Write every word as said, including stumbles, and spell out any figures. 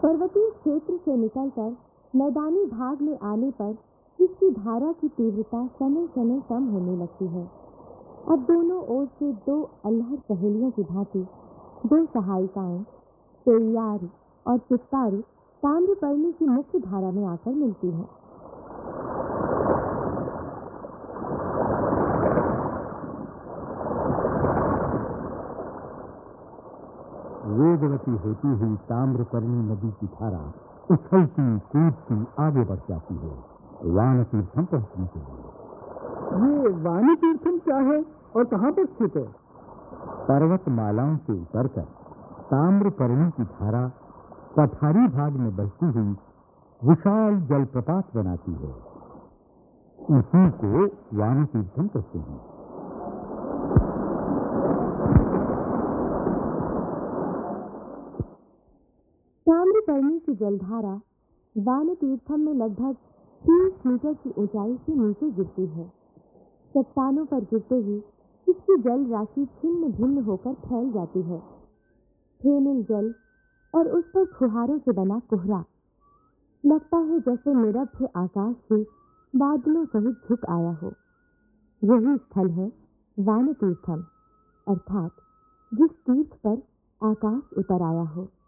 पर्वतीय क्षेत्र से निकलकर मैदानी भाग में आने पर इसकी धारा की तीव्रता समय समय कम होने लगती है। अब दोनों ओर से दो अल्हड़ सहेलियों की भांति दो सहायिकाएं पेरियार और चित्तारू ताम्रपर्णी की मुख्य धारा में आकर मिलती हैं। वेगवती होती हुई ताम्रपर्णी नदी की धारा उछलती कूदती आगे बढ़ जाती है वानतीर्थम पहुंचने के लिए। ये वानतीर्थम क्या है और कहाँ पर स्थित है? पर्वतमालाओं से उतरकर ताम्रपर्णी की धारा पठारी भाग में बहती हुई विशाल जलप्रपात बनाती है। उसी को वानतीर्थम कहते हैं। ताम्रपर्णी की जलधारा वानतीर्थम में लगभग तीस मीटर की ऊंचाई से नीचे गिरती है। चट्टानों पर गिरते ही इसकी जल राशि छिन्न भिन्न होकर फैल जाती है। फेनिल जल और उस पर फुहारों से बना कोहरा लगता है जैसे निरभ्र आकाश से बादलों सहित झुक आया हो। यही स्थल है वानतीर्थम, अर्थात जिस तीर्थ पर आकाश उतर आया हो।